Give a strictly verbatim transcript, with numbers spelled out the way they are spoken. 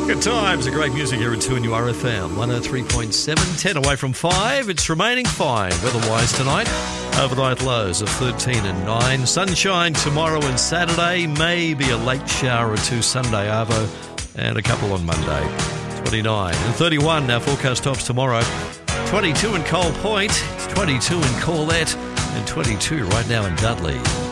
Good times, a great music here at two N U R F M, one oh three point seven, ten away from five. It's remaining fine weather-wise tonight. Overnight lows of thirteen and nine. Sunshine tomorrow and Saturday. Maybe a late shower or two Sunday, Arvo, and a couple on Monday. twenty-nine and thirty-one, our forecast tops tomorrow. twenty-two in Coal Point, twenty-two in Corlette, and twenty-two right now in Dudley.